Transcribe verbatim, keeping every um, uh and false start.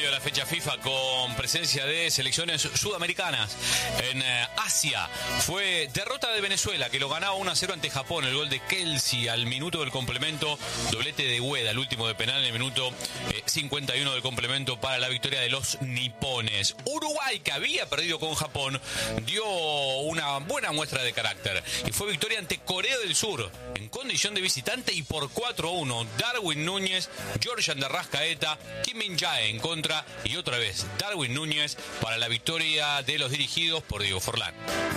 de la fecha FIFA con presencia de selecciones sudamericanas. En eh, Asia fue derrota de Venezuela, que lo ganaba uno a cero ante Japón. El gol de Kelsey al minuto del complemento, doblete de Ueda, el último de penal en el minuto eh, cincuenta y uno del complemento para la victoria de los nipones. Uruguay, que había perdido con Japón, dio una buena muestra de carácter y fue victoria ante Corea del Sur en condición de visitante y por cuatro a uno. Darwin Núñez, Georgian de Arrascaeta, Kim Min-jae en contra y otra vez Darwin Núñez para la victoria de los dirigidos por Diego Forlán.